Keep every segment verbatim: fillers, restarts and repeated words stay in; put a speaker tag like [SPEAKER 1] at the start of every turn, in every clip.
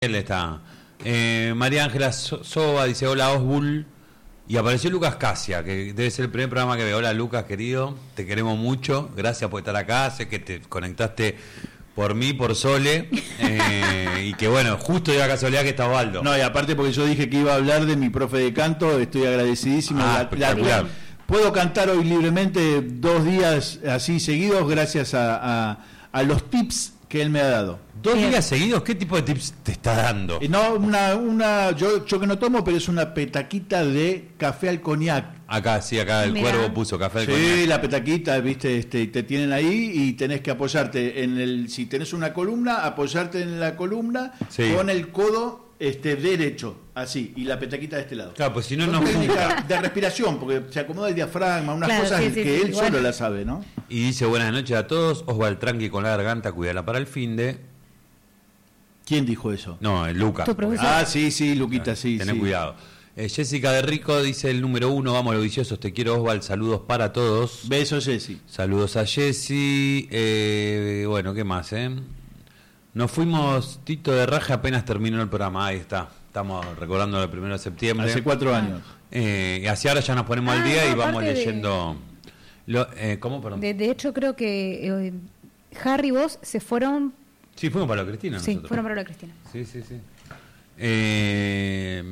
[SPEAKER 1] Él está. Eh, María Ángela Soba dice: hola Osbul. Y apareció Lucas Casia, que debe ser el primer programa que veo. Hola Lucas, querido, te queremos mucho. Gracias por estar acá. Sé que te conectaste por mí, por Sole. Eh, y que bueno, justo de la casualidad que está Osvaldo.
[SPEAKER 2] No, y aparte porque yo dije que iba a hablar de mi profe de canto, estoy agradecidísimo.
[SPEAKER 1] Ah,
[SPEAKER 2] la, la, puedo cantar hoy libremente dos días así seguidos gracias a, a, a los tips que él me ha dado.
[SPEAKER 1] ¿Dos Bien. días seguidos? ¿Qué tipo de tips te está dando?
[SPEAKER 2] No, una, una yo, yo que no tomo, pero es una petaquita de café al coñac.
[SPEAKER 1] Acá, sí, acá el Mirá. Cuervo puso café al
[SPEAKER 2] sí,
[SPEAKER 1] coñac.
[SPEAKER 2] Sí, la petaquita, viste, este, te tienen ahí y tenés que apoyarte en el, si tenés una columna, apoyarte en la columna sí. con el codo este derecho, así, y la petaquita de este lado.
[SPEAKER 1] Claro, pues si no,
[SPEAKER 2] Son
[SPEAKER 1] no
[SPEAKER 2] técnicas de respiración, porque se acomoda el diafragma, unas
[SPEAKER 3] claro,
[SPEAKER 2] cosas
[SPEAKER 3] sí, sí,
[SPEAKER 2] que
[SPEAKER 3] sí,
[SPEAKER 2] él
[SPEAKER 3] igual.
[SPEAKER 2] solo la sabe, ¿no?
[SPEAKER 1] Y dice: buenas noches a todos, Osval tranqui con la garganta, cuídala para el finde.
[SPEAKER 2] ¿Quién dijo eso?
[SPEAKER 1] No, el Lucas.
[SPEAKER 2] Ah, sí, sí, Luquita, sí.
[SPEAKER 1] Tené
[SPEAKER 2] sí.
[SPEAKER 1] cuidado. Eh, Jessica de Rico dice el número uno, vamos a los viciosos, te quiero Osval, saludos para todos.
[SPEAKER 2] Besos, Jessy.
[SPEAKER 1] Saludos a Jessy. Eh, bueno, ¿qué más, eh? Nos fuimos, Tito de Raja, apenas terminó el programa, ahí está. Estamos recordando el primero de septiembre.
[SPEAKER 2] Hace cuatro años.
[SPEAKER 1] Eh, y así ahora ya nos ponemos
[SPEAKER 3] ah,
[SPEAKER 1] al día
[SPEAKER 3] no,
[SPEAKER 1] y vamos
[SPEAKER 3] de...
[SPEAKER 1] leyendo... Lo, eh, ¿Cómo, perdón?
[SPEAKER 3] De, de hecho, creo que eh, Harry y vos se fueron...
[SPEAKER 1] Sí, fuimos para la Cristina.
[SPEAKER 3] Sí,
[SPEAKER 1] nosotros.
[SPEAKER 3] fueron para la Cristina.
[SPEAKER 1] Sí, sí, sí. Eh,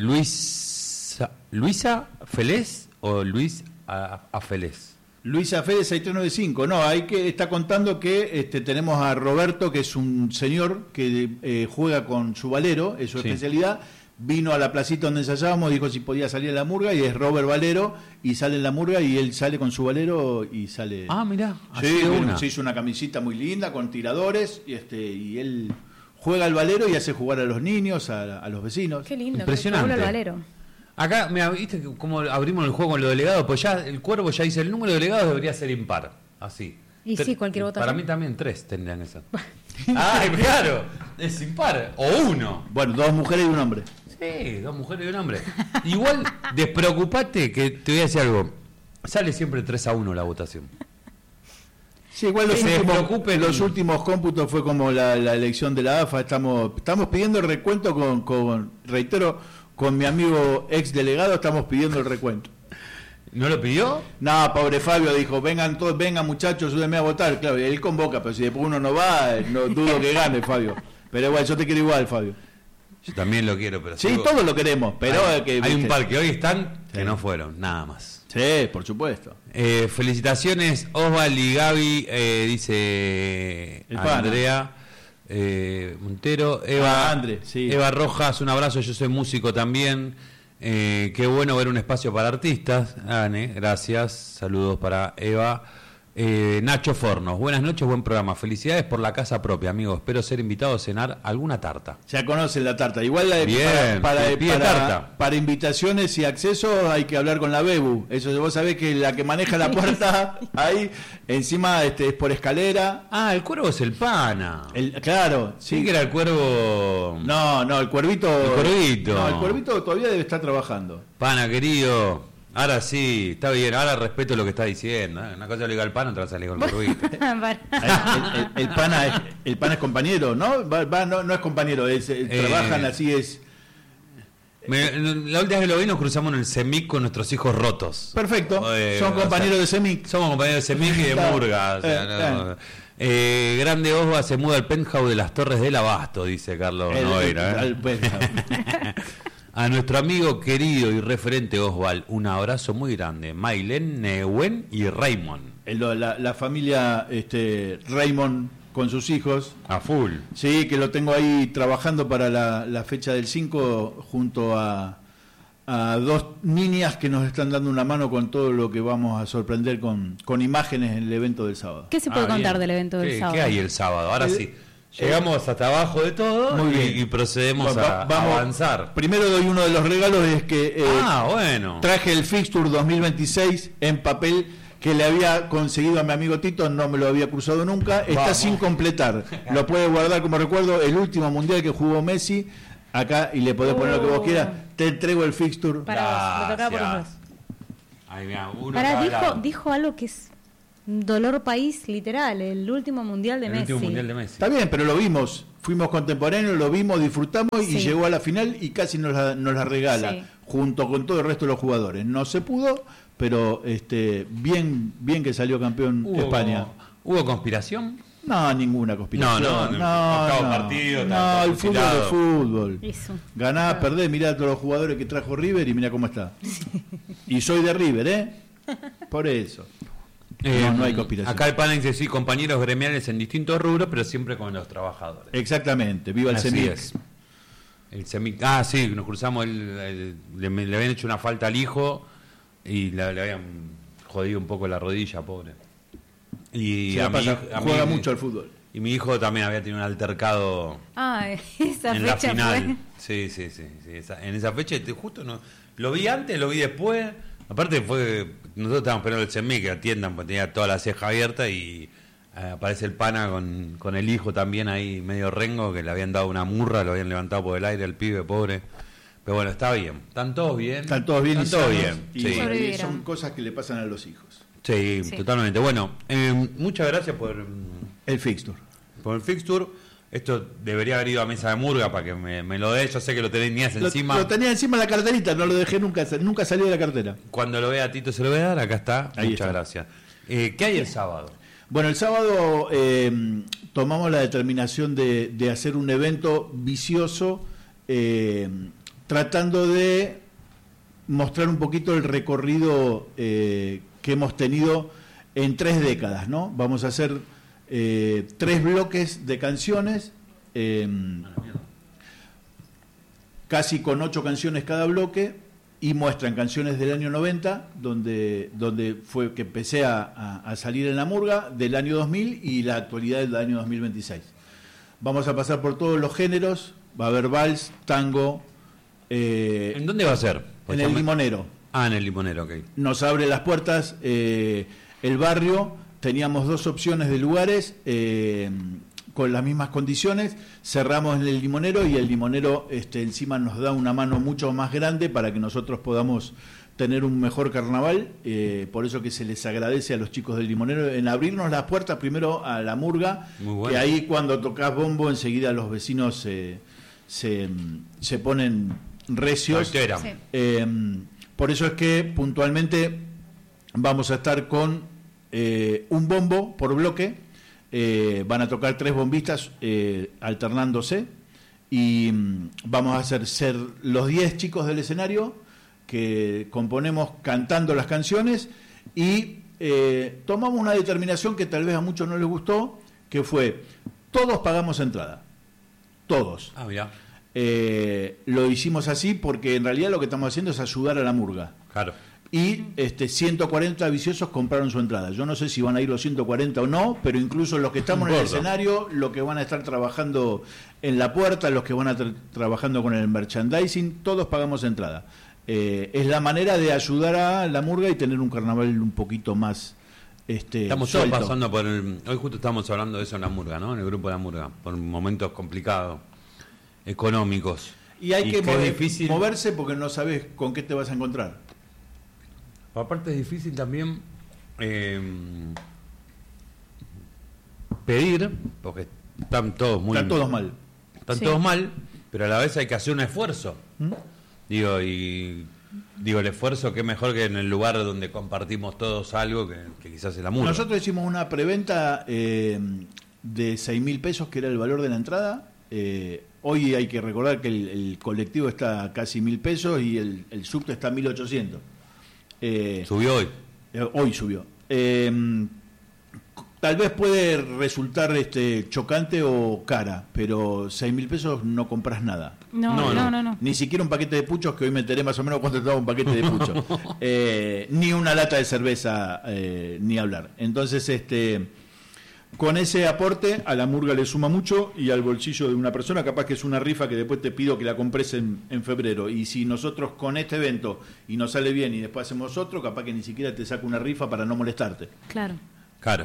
[SPEAKER 1] Luisa, ¿Luisa Félez o Luis Afelés?
[SPEAKER 2] Luisa Félez seis tres nueve cinco. No, hay que está contando que este, tenemos a Roberto, que es un señor que eh, juega con su valero, es su sí. especialidad. Vino a la placita donde ensayábamos, dijo si podía salir a la murga, y es Robert Valero, y sale en la murga, y él sale con su valero y sale...
[SPEAKER 1] Ah, mirá,
[SPEAKER 2] sí, bueno, se hizo una camisita muy linda con tiradores, y este y él juega al valero y hace jugar a los niños, a, a los vecinos.
[SPEAKER 3] Qué lindo,
[SPEAKER 1] impresionante.
[SPEAKER 3] El valero.
[SPEAKER 1] Acá, me viste cómo abrimos el juego con los delegados, pues ya el Cuervo ya dice el número de delegados debería ser impar, así.
[SPEAKER 3] Y Tre- sí, cualquier votación.
[SPEAKER 1] Para mí también tres tendrían que ser. ¡Ay, claro! Es impar, o uno.
[SPEAKER 2] Bueno, dos mujeres y un hombre.
[SPEAKER 1] Sí, dos mujeres y un hombre. Igual, despreocupate que te voy a decir algo. Sale siempre tres a uno la votación.
[SPEAKER 2] Sí, igual los,
[SPEAKER 1] se
[SPEAKER 2] últimos, los últimos cómputos fue como la, la elección de la A F A. Estamos, estamos pidiendo el recuento con, con, reitero, con mi amigo ex delegado, estamos pidiendo el recuento.
[SPEAKER 1] ¿No lo pidió?
[SPEAKER 2] No, pobre Fabio dijo, vengan todos, vengan muchachos, ayúdenme a votar. Claro, y él convoca, pero si después uno no va, no dudo que gane, Fabio. Pero igual, yo te quiero igual, Fabio.
[SPEAKER 1] Yo también lo quiero, pero...
[SPEAKER 2] Sí,
[SPEAKER 1] sigo...
[SPEAKER 2] todos lo queremos, pero...
[SPEAKER 1] Hay,
[SPEAKER 2] que,
[SPEAKER 1] hay
[SPEAKER 2] ¿viste?
[SPEAKER 1] un par que hoy están que
[SPEAKER 2] sí.
[SPEAKER 1] no fueron, nada más.
[SPEAKER 2] Sí, por supuesto.
[SPEAKER 1] Eh, felicitaciones, Osval y Gaby, eh, dice
[SPEAKER 2] El
[SPEAKER 1] Andrea eh, Montero. Eva,
[SPEAKER 2] ah, André, sí.
[SPEAKER 1] Eva Rojas, un abrazo, yo soy músico también. Eh, qué bueno ver un espacio para artistas. Ane, gracias, saludos para Eva. Eh, Nacho Fornos, buenas noches, buen programa, felicidades por la casa propia, amigos, espero ser invitado a cenar alguna tarta.
[SPEAKER 2] Ya conocen la tarta, igual la de,
[SPEAKER 1] Bien,
[SPEAKER 2] para, para,
[SPEAKER 1] pide
[SPEAKER 2] para,
[SPEAKER 1] tarta.
[SPEAKER 2] Para invitaciones y accesos hay que hablar con la Bebu, eso vos sabés que la que maneja la puerta ahí, encima este, es por escalera.
[SPEAKER 1] Ah, el Cuervo es el pana.
[SPEAKER 2] El, claro, sí.
[SPEAKER 1] Sí que era el Cuervo.
[SPEAKER 2] No, no, el Cuervito.
[SPEAKER 1] El Cuervito.
[SPEAKER 2] No, el Cuervito todavía debe estar trabajando.
[SPEAKER 1] Pana, querido. Ahora sí, está bien, ahora respeto lo que está diciendo. ¿eh? Una cosa le digo al pana, otra cosa le digo al Cuervito.
[SPEAKER 2] el, el, el, pana es, el pana es compañero, ¿no? Va, va, no, no es compañero, es, eh, trabajan así, es...
[SPEAKER 1] Me, la última vez que lo vi nos cruzamos en el CEMIC con nuestros hijos rotos.
[SPEAKER 2] Perfecto,
[SPEAKER 1] eh,
[SPEAKER 2] son compañeros
[SPEAKER 1] o sea,
[SPEAKER 2] de CEMIC.
[SPEAKER 1] Somos compañeros de CEMIC y de
[SPEAKER 2] claro,
[SPEAKER 1] Murga. O sea,
[SPEAKER 2] eh,
[SPEAKER 1] no,
[SPEAKER 2] claro.
[SPEAKER 1] eh, Grande Osva se muda al penthouse de las Torres del Abasto, dice Carlos
[SPEAKER 2] el,
[SPEAKER 1] Noveira.
[SPEAKER 2] El,
[SPEAKER 1] ¿eh? A nuestro amigo querido y referente Osval, un abrazo muy grande. Maylene, Neuen y Raymond.
[SPEAKER 2] La, la familia este, Raymond con sus hijos.
[SPEAKER 1] A full.
[SPEAKER 2] Sí, que lo tengo ahí trabajando para la, la fecha del cinco junto a, a dos niñas que nos están dando una mano con todo lo que vamos a sorprender con, con imágenes en el evento del sábado.
[SPEAKER 3] ¿Qué se puede
[SPEAKER 1] ah,
[SPEAKER 3] contar
[SPEAKER 1] bien.
[SPEAKER 3] del evento del
[SPEAKER 1] ¿Qué,
[SPEAKER 3] sábado?
[SPEAKER 1] ¿Qué hay el sábado? Ahora
[SPEAKER 2] el,
[SPEAKER 1] sí. Llegamos hasta abajo de todo
[SPEAKER 2] muy bien.
[SPEAKER 1] Y, y procedemos
[SPEAKER 2] bueno,
[SPEAKER 1] a,
[SPEAKER 2] vamos,
[SPEAKER 1] a avanzar.
[SPEAKER 2] Primero doy uno de los regalos, es que eh,
[SPEAKER 1] ah, bueno.
[SPEAKER 2] traje el Fixture dos mil veintiséis en papel que le había conseguido a mi amigo Tito, no me lo había cruzado nunca, está
[SPEAKER 1] vamos.
[SPEAKER 2] sin completar. Lo puede guardar como recuerdo, el último mundial que jugó Messi, acá, y le podés oh. poner lo que vos quieras. Te entrego el Fixture.
[SPEAKER 3] Para vos, me tocaba por los dos.
[SPEAKER 1] Ahí, mira, uno
[SPEAKER 3] Para, dijo, dijo algo que es dolor país literal, el último mundial de
[SPEAKER 1] el
[SPEAKER 3] Messi.
[SPEAKER 1] Último mundial de Messi.
[SPEAKER 2] Está bien, pero lo vimos. fuimos contemporáneos, lo vimos, disfrutamos
[SPEAKER 3] Sí.
[SPEAKER 2] y llegó a la final y casi nos la, nos la regala,
[SPEAKER 3] Sí.
[SPEAKER 2] junto con todo el resto de los jugadores. No se pudo, pero este bien bien que salió campeón
[SPEAKER 1] ¿Hubo,
[SPEAKER 2] España.
[SPEAKER 1] ¿Hubo conspiración?
[SPEAKER 2] No, ninguna conspiración.
[SPEAKER 1] No, no,
[SPEAKER 2] no,
[SPEAKER 1] octavo
[SPEAKER 2] no.
[SPEAKER 1] partido,
[SPEAKER 2] No,
[SPEAKER 1] está
[SPEAKER 2] el fútbol
[SPEAKER 1] fusilado.
[SPEAKER 2] es fútbol.
[SPEAKER 3] Eso.
[SPEAKER 2] Ganás, perdés, mirá a todos los jugadores que trajo River y mirá cómo está. Y soy de River, ¿eh? Por eso.
[SPEAKER 1] Eh,
[SPEAKER 2] No, no hay conspiración.
[SPEAKER 1] Acá el panel dice, sí, compañeros gremiales en distintos rubros, pero siempre con los trabajadores.
[SPEAKER 2] Exactamente, viva el
[SPEAKER 1] Así
[SPEAKER 2] CEMIC.
[SPEAKER 1] es. El CEMIC. Ah, sí, nos cruzamos, el, el- le, le habían hecho una falta al hijo y le, le habían jodido un poco la rodilla, pobre. Y
[SPEAKER 2] Se la
[SPEAKER 1] a mí,
[SPEAKER 2] pasa,
[SPEAKER 1] a
[SPEAKER 2] juega
[SPEAKER 1] mí-
[SPEAKER 2] mucho al fútbol.
[SPEAKER 1] Y mi hijo también había tenido un altercado
[SPEAKER 3] Ah, esa
[SPEAKER 1] en la
[SPEAKER 3] fecha
[SPEAKER 1] final.
[SPEAKER 3] fue.
[SPEAKER 1] Sí, sí, sí. sí, esa- en esa fecha, te- justo no. Lo vi antes, lo vi después. Aparte, fue. Nosotros estábamos esperando el CEMIC que atiendan, porque tenía toda la ceja abierta y eh, aparece el pana con, con el hijo también ahí, medio rengo, que le habían dado una murra, lo habían levantado por el aire, el pibe, pobre. Pero bueno, está bien. Están todos bien.
[SPEAKER 2] Están todos bien y
[SPEAKER 1] Están todos
[SPEAKER 2] sanos,
[SPEAKER 1] bien.
[SPEAKER 2] y
[SPEAKER 1] sí.
[SPEAKER 2] bueno, y
[SPEAKER 3] Sobrevivieron.
[SPEAKER 2] son cosas que le pasan a los hijos.
[SPEAKER 1] Sí,
[SPEAKER 3] Sí.
[SPEAKER 1] totalmente. Bueno, eh, muchas gracias por.
[SPEAKER 2] El fixture.
[SPEAKER 1] por el fixture. Esto debería haber ido a mesa de murga para que me, me lo dé. Yo sé que lo tenías
[SPEAKER 2] Lo,
[SPEAKER 1] encima.
[SPEAKER 2] lo tenía encima de la carterita, no lo dejé nunca, nunca salió de la cartera.
[SPEAKER 1] Cuando lo vea a Tito se lo voy a dar. Acá está.
[SPEAKER 2] Ahí
[SPEAKER 1] Muchas
[SPEAKER 2] está.
[SPEAKER 1] gracias. Eh, ¿Qué hay el sábado?
[SPEAKER 2] Bueno, el sábado eh, tomamos la determinación de, de hacer un evento vicioso, eh, tratando de mostrar un poquito el recorrido eh, que hemos tenido en tres décadas, ¿no? Vamos a hacer eh, tres bloques de canciones, eh, casi con ocho canciones cada bloque, y muestran canciones del año noventa, donde, donde fue que empecé a, a- a salir en la murga, del año dos mil y la actualidad del año dos mil veintiséis. Vamos a pasar por todos los géneros, va a haber vals, tango, eh,
[SPEAKER 1] ¿En dónde va a ser? Pues
[SPEAKER 2] en el
[SPEAKER 1] ya me-
[SPEAKER 2] Limonero.
[SPEAKER 1] Ah, en el limonero, ok.
[SPEAKER 2] Nos abre las puertas eh, el barrio, teníamos dos opciones de lugares eh, con las mismas condiciones, cerramos en el Limonero y el Limonero este, encima nos da una mano mucho más grande para que nosotros podamos tener un mejor carnaval, eh, por eso que se les agradece a los chicos del Limonero en abrirnos las puertas primero a la murga,
[SPEAKER 1] Muy bueno.
[SPEAKER 2] que ahí cuando tocas bombo enseguida los vecinos eh, se, se ponen recios.
[SPEAKER 1] Altera.
[SPEAKER 3] Sí.
[SPEAKER 2] Eh, por eso es que puntualmente vamos a estar con eh, un bombo por bloque, eh, van a tocar tres bombistas eh, alternándose y mm, vamos a hacer ser los diez chicos del escenario que componemos cantando las canciones y eh, tomamos una determinación que tal vez a muchos no les gustó, que fue todos pagamos entrada, todos.
[SPEAKER 1] Ah, mira.
[SPEAKER 2] Eh, lo hicimos así porque en realidad lo que estamos haciendo es ayudar a la murga.
[SPEAKER 1] Claro.
[SPEAKER 2] Y este ciento cuarenta viciosos compraron su entrada. Yo no sé si van a ir los ciento cuarenta o no, pero incluso los que estamos en el
[SPEAKER 1] importa.
[SPEAKER 2] escenario, los que van a estar trabajando en la puerta, los que van a estar trabajando con el merchandising, todos pagamos entrada. Eh, es la manera de ayudar a la murga y tener un carnaval un poquito más este,
[SPEAKER 1] Estamos todos
[SPEAKER 2] suelto.
[SPEAKER 1] pasando por el... Hoy justo estábamos hablando de eso en la murga, ¿no? En el grupo de la murga. Por momentos complicados, económicos.
[SPEAKER 2] Y hay que
[SPEAKER 1] que es
[SPEAKER 2] mover-
[SPEAKER 1] difícil.
[SPEAKER 2] moverse porque no sabes con qué te vas a encontrar.
[SPEAKER 1] Aparte es difícil también eh, pedir, porque están todos muy...
[SPEAKER 2] Están todos mal.
[SPEAKER 1] Están
[SPEAKER 3] Sí.
[SPEAKER 1] todos mal, pero a la vez hay que hacer un esfuerzo.
[SPEAKER 2] ¿Mm?
[SPEAKER 1] Digo, y digo, el esfuerzo que mejor que en el lugar donde compartimos todos algo que, que quizás es la murga.
[SPEAKER 2] Nosotros hicimos una preventa eh, de seis mil pesos, que era el valor de la entrada. Eh, hoy hay que recordar que el, el colectivo está a casi mil pesos y el, el subte está a mil ochocientos. Eh,
[SPEAKER 1] Subió hoy.
[SPEAKER 2] eh, hoy subió. Eh, tal vez puede resultar este chocante o cara, pero seis mil pesos no compras nada.
[SPEAKER 3] No,
[SPEAKER 1] No,
[SPEAKER 3] no,
[SPEAKER 1] no.
[SPEAKER 3] no, no.
[SPEAKER 2] Ni siquiera un paquete de puchos, que hoy me enteré más o menos cuánto estaba un paquete de puchos. Eh, ni una lata de cerveza, eh, ni hablar. Entonces, este, con ese aporte a la murga le suma mucho y al bolsillo de una persona, capaz que es una rifa que después te pido que la compres en, en febrero. Y si nosotros con este evento y nos sale bien y después hacemos otro, capaz que ni siquiera te saco una rifa para no molestarte.
[SPEAKER 3] Claro.
[SPEAKER 1] Claro.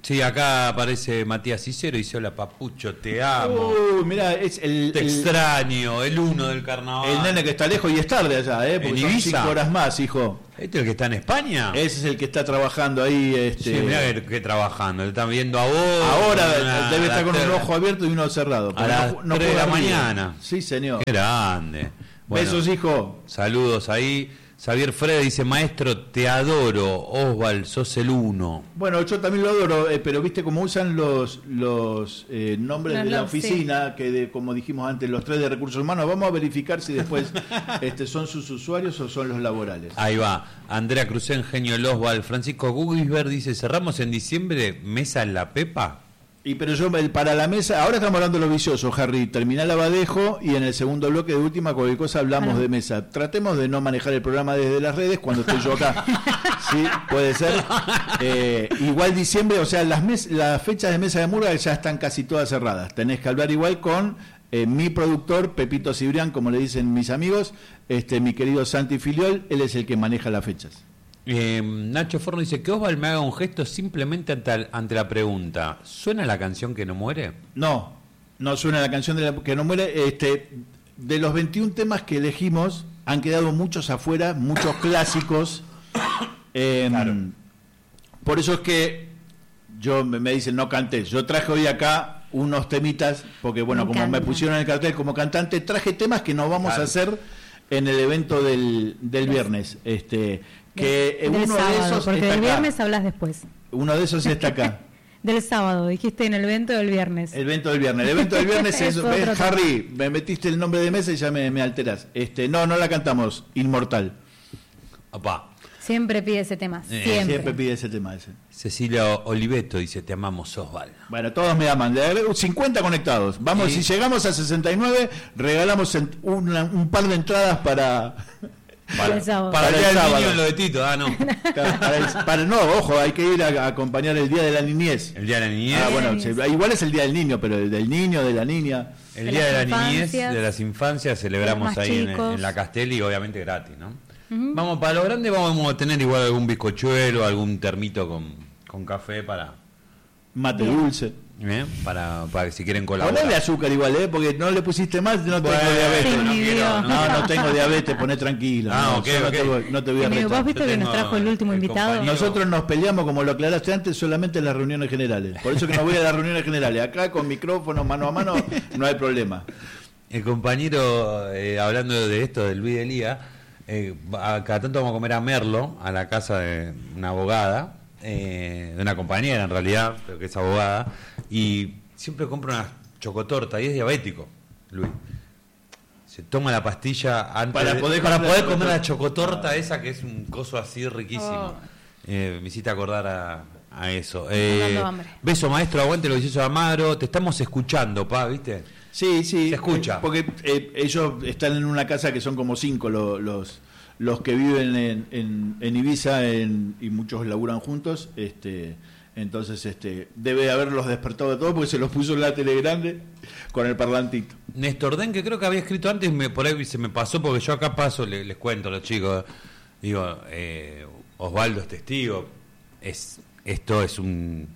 [SPEAKER 1] Sí, acá aparece Matías Cicero y dice: hola Papucho, te amo.
[SPEAKER 2] Uh, mirá, es el,
[SPEAKER 1] te
[SPEAKER 2] el,
[SPEAKER 1] extraño, el uno del carnaval.
[SPEAKER 2] El nene que está lejos y es tarde allá, ¿eh? Porque
[SPEAKER 1] ¿En
[SPEAKER 2] son
[SPEAKER 1] Ibiza?
[SPEAKER 2] cinco horas más, hijo.
[SPEAKER 1] ¿Este es el que está en España?
[SPEAKER 2] Ese es el que está trabajando ahí. Este...
[SPEAKER 1] Sí, mirá que, que trabajando. Le están viendo a vos.
[SPEAKER 2] Ahora
[SPEAKER 1] una,
[SPEAKER 2] debe estar con
[SPEAKER 1] tres,
[SPEAKER 2] un ojo abierto y uno cerrado.
[SPEAKER 1] A las
[SPEAKER 2] no, no
[SPEAKER 1] tres de la
[SPEAKER 2] puede abrir.
[SPEAKER 1] mañana.
[SPEAKER 2] Sí, señor.
[SPEAKER 1] Qué grande. Bueno,
[SPEAKER 2] Besos, hijo.
[SPEAKER 1] Saludos ahí. Xavier Freda dice: maestro, te adoro. Osval, sos el uno.
[SPEAKER 2] Bueno, yo también lo adoro, eh, pero viste cómo usan los los eh, nombres
[SPEAKER 3] No,
[SPEAKER 2] de la
[SPEAKER 3] no,
[SPEAKER 2] oficina,
[SPEAKER 3] sí.
[SPEAKER 2] que de, como dijimos antes, los tres de recursos humanos. Vamos a verificar si después este, son sus usuarios o son los laborales.
[SPEAKER 1] Ahí va. Andrea Crucén, Genio Osval. Francisco Gugisberg dice: cerramos en diciembre mesa en la Pepa.
[SPEAKER 2] Y pero yo para la mesa, ahora estamos hablando de lo vicioso, Harry, termina el abadejo y en el segundo bloque de última cualquier cosa hablamos
[SPEAKER 3] Claro.
[SPEAKER 2] de mesa. Tratemos de no manejar el programa desde las redes cuando estoy yo acá. Sí, puede ser. Eh, igual diciembre, o sea, las mes, las fechas de mesa de murga ya están casi todas cerradas. Tenés que hablar igual con eh, mi productor, Pepito Cibrián, como le dicen mis amigos, este mi querido Santi Filiol, él es el que maneja las fechas.
[SPEAKER 1] Eh, Nacho Forno dice: que Osval me haga un gesto simplemente ante, ante la pregunta: ¿suena la canción que no muere?
[SPEAKER 2] No, no suena la canción de la, que no muere. Este, de los veintiún temas que elegimos, han quedado muchos afuera, muchos clásicos. Eh,
[SPEAKER 1] Claro.
[SPEAKER 2] Por eso es que yo me, me dicen no cantes. Yo traje hoy acá unos temitas, porque bueno,
[SPEAKER 3] Me
[SPEAKER 2] como me
[SPEAKER 3] encanta.
[SPEAKER 2] pusieron en el cartel como cantante, traje temas que nos vamos
[SPEAKER 1] Claro.
[SPEAKER 2] a hacer en el evento del, del viernes. Este, que
[SPEAKER 3] Del
[SPEAKER 2] uno
[SPEAKER 3] sábado,
[SPEAKER 2] de esos
[SPEAKER 3] porque
[SPEAKER 2] está
[SPEAKER 3] del
[SPEAKER 2] acá.
[SPEAKER 3] viernes hablas después.
[SPEAKER 2] Uno de esos está acá.
[SPEAKER 3] Del sábado, dijiste en el evento del viernes.
[SPEAKER 2] El evento del viernes. El evento del viernes es,
[SPEAKER 3] Es otro
[SPEAKER 2] ¿ves,
[SPEAKER 3] tema.
[SPEAKER 2] Harry, me metiste el nombre de mesa y ya me, me alteras. Este, no, no la cantamos, Inmortal.
[SPEAKER 1] Opa.
[SPEAKER 3] Siempre pide ese tema,
[SPEAKER 1] Eh,
[SPEAKER 3] siempre.
[SPEAKER 2] Siempre pide ese tema ese.
[SPEAKER 1] Cecilia Oliveto dice: te amamos, Osval.
[SPEAKER 2] Bueno, todos me aman. De haber cincuenta conectados. Vamos,
[SPEAKER 1] Sí.
[SPEAKER 2] si llegamos a sesenta y nueve, regalamos en- una- un par de entradas para...
[SPEAKER 1] Para,
[SPEAKER 3] el sábado.
[SPEAKER 1] para
[SPEAKER 2] Para
[SPEAKER 1] el
[SPEAKER 2] el
[SPEAKER 1] día del
[SPEAKER 2] sábado.
[SPEAKER 1] niño en lo de Tito. Ah, no.
[SPEAKER 2] para el- para- no, ojo, hay que ir a, a acompañar el Día de la Niñez.
[SPEAKER 1] El día de la niñez.
[SPEAKER 2] Ah, bueno,
[SPEAKER 3] Niñez.
[SPEAKER 2] se- igual es el Día del Niño, pero el del niño, de la niña.
[SPEAKER 1] El
[SPEAKER 3] de
[SPEAKER 1] día de
[SPEAKER 3] las
[SPEAKER 1] la niñez,
[SPEAKER 3] infancias,
[SPEAKER 1] de las infancias, celebramos
[SPEAKER 3] los más
[SPEAKER 1] ahí en,
[SPEAKER 3] chicos.
[SPEAKER 1] en la Castelli, obviamente gratis, ¿no? Vamos, para lo grande vamos a tener igual algún bizcochuelo, algún termito con, con café para,
[SPEAKER 2] Mate
[SPEAKER 3] Bien.
[SPEAKER 2] dulce.
[SPEAKER 1] ¿eh? para para que si quieren colaborar.
[SPEAKER 2] Ponele azúcar igual, ¿eh? Porque no le pusiste más, no tengo
[SPEAKER 1] Bueno,
[SPEAKER 2] diabetes.
[SPEAKER 3] Sí,
[SPEAKER 1] no
[SPEAKER 3] mi
[SPEAKER 1] quiero,
[SPEAKER 3] Dios.
[SPEAKER 1] no
[SPEAKER 2] No,
[SPEAKER 1] quiero.
[SPEAKER 2] no tengo diabetes, poné tranquilo.
[SPEAKER 1] Ah,
[SPEAKER 2] no,
[SPEAKER 1] ok,
[SPEAKER 2] yo no
[SPEAKER 1] ok.
[SPEAKER 2] te voy, no te voy a
[SPEAKER 3] Amigo,
[SPEAKER 2] retar.
[SPEAKER 3] ¿vos viste
[SPEAKER 1] Yo
[SPEAKER 3] que
[SPEAKER 1] tengo
[SPEAKER 3] nos trajo el último
[SPEAKER 1] el
[SPEAKER 3] invitado?
[SPEAKER 1] compañero.
[SPEAKER 2] Nosotros nos peleamos, como lo aclaraste antes, solamente en las reuniones generales. Por eso que no voy a las reuniones generales. Acá con micrófono, mano a mano, no hay problema.
[SPEAKER 1] El compañero, eh, hablando de esto, del Luis Elía, eh, a- cada tanto vamos a comer a Merlo, a la casa de una abogada, eh, de una compañera en realidad, pero que es abogada, y siempre compra una chocotorta, y es diabético, Luis. Se toma la pastilla antes
[SPEAKER 2] Para
[SPEAKER 1] de-
[SPEAKER 2] poder
[SPEAKER 1] para
[SPEAKER 2] comer
[SPEAKER 1] poder
[SPEAKER 2] la
[SPEAKER 1] comer la
[SPEAKER 2] chocotorta.
[SPEAKER 1] chocotorta esa, que es un coso así riquísimo.
[SPEAKER 3] Oh.
[SPEAKER 1] Eh, me hiciste acordar a, a eso.
[SPEAKER 3] Me
[SPEAKER 1] Eh,
[SPEAKER 3] dando hambre.
[SPEAKER 1] beso maestro, aguante lo vicioso de Amaro, te estamos escuchando, pa, ¿viste?
[SPEAKER 2] Sí, sí.
[SPEAKER 1] Se escucha.
[SPEAKER 2] eh, Porque eh, ellos están en una casa que son como cinco lo- los los que viven en, en, en Ibiza en- y muchos laburan juntos. Este, entonces este debe haberlos despertado de todo porque se los puso en la tele grande con el parlantito.
[SPEAKER 1] Néstor Den, que creo que había escrito antes, me, por ahí se me pasó, porque yo acá paso, le- les cuento a los chicos, digo, eh, Osvaldo es testigo, es esto es un